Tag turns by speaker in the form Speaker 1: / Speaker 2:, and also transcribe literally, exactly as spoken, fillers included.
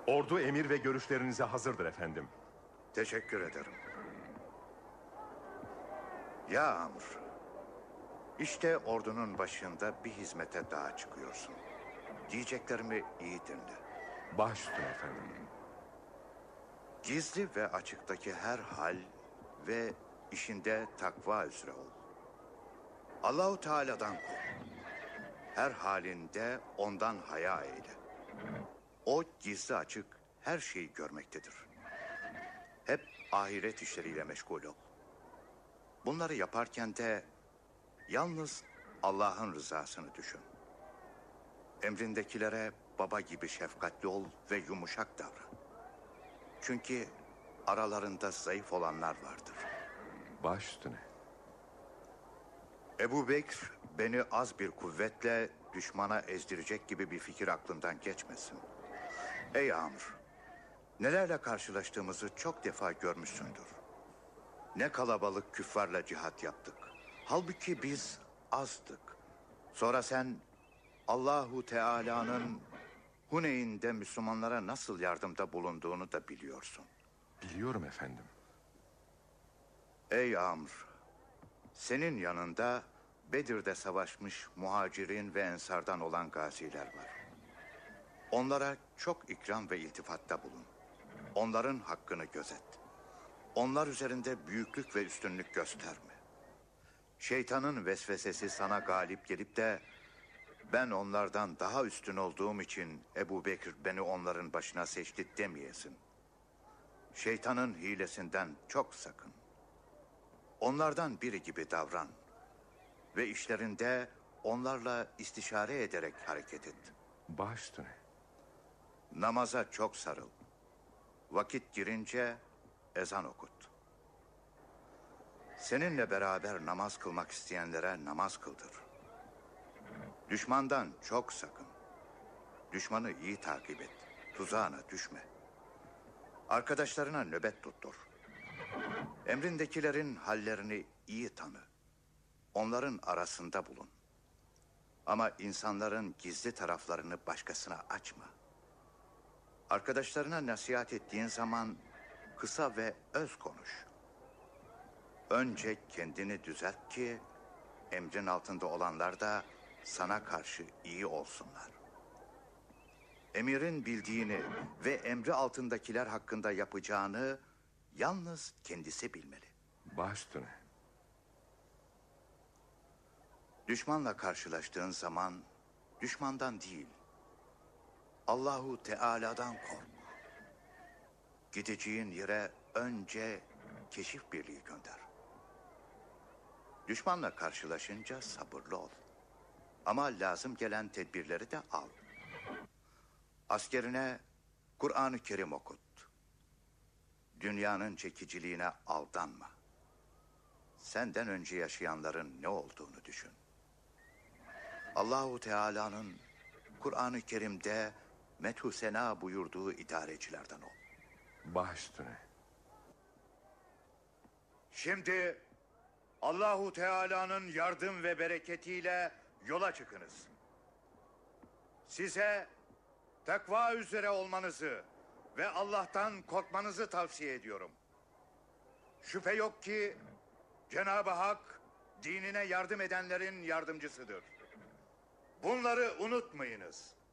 Speaker 1: Ordu emir ve görüşlerinize hazırdır efendim.
Speaker 2: Teşekkür ederim. Ya Amr, işte ordunun başında bir hizmete daha çıkıyorsun. Diyeceklerimi iyi dinle.
Speaker 1: Baş üstüne efendim.
Speaker 2: Gizli ve açıktaki her hal ve işinde takva üzere ol. Allahu Teala'dan kork. Her halinde ondan haya eyle. O gizli açık her şeyi görmektedir. Hep ahiret işleriyle meşgul ol. Bunları yaparken de yalnız Allah'ın rızasını düşün. Emrindekilere baba gibi şefkatli ol ve yumuşak davran. Çünkü aralarında zayıf olanlar vardır.
Speaker 1: Baş üstüne.
Speaker 2: Ebu Bekr beni az bir kuvvetle düşmana ezdirecek gibi bir fikir aklından geçmesin. Ey Amr, nelerle karşılaştığımızı çok defa görmüşsündür. Ne kalabalık küffarla cihat yaptık. Halbuki biz azdık. Sonra sen Allahu Teala'nın Huneyn'de Müslümanlara nasıl yardımda bulunduğunu da biliyorsun.
Speaker 1: Biliyorum efendim.
Speaker 2: Ey Amr, senin yanında Bedir'de savaşmış muhacirin ve ensardan olan gaziler var. Onlara çok ikram ve iltifatta bulun. Onların hakkını gözet. Onlar üzerinde büyüklük ve üstünlük gösterme. Şeytanın vesvesesi sana galip gelip de ben onlardan daha üstün olduğum için Ebu Bekir beni onların başına seçti demeyesin. Şeytanın hilesinden çok sakın. Onlardan biri gibi davran. Ve işlerinde onlarla istişare ederek hareket et.
Speaker 1: Baş üstüne.
Speaker 2: Namaza çok sarıl. Vakit girince ezan okut. Seninle beraber namaz kılmak isteyenlere namaz kıldır. Düşmandan çok sakın. Düşmanı iyi takip et. Tuzağına düşme. Arkadaşlarına nöbet tuttur. Emrindekilerin hallerini iyi tanı. Onların arasında bulun. Ama insanların gizli taraflarını başkasına açma. Arkadaşlarına nasihat ettiğin zaman kısa ve öz konuş. Önce kendini düzelt ki emrin altında olanlar da sana karşı iyi olsunlar. Emirin bildiğini ve emri altındakiler hakkında yapacağını yalnız kendisi bilmeli.
Speaker 1: Baş üstüne.
Speaker 2: Düşmanla karşılaştığın zaman düşmandan değil, Allahu Teala'dan kork. Gideceğin yere önce keşif birliği gönder. Düşmanla karşılaşınca sabırlı ol. Ama lazım gelen tedbirleri de al. Askerine Kur'an-ı Kerim okut. Dünyanın çekiciliğine aldanma. Senden önce yaşayanların ne olduğunu düşün. Allahu Teala'nın Kur'an-ı Kerim'de methu sena buyurduğu idarecilerden ol.
Speaker 1: Baş üstüne.
Speaker 2: Şimdi Allahu Teala'nın yardım ve bereketiyle yola çıkınız. Size takva üzere olmanızı ve Allah'tan korkmanızı tavsiye ediyorum. Şüphe yok ki Cenab-ı Hak dinine yardım edenlerin yardımcısıdır. Bunları unutmayınız.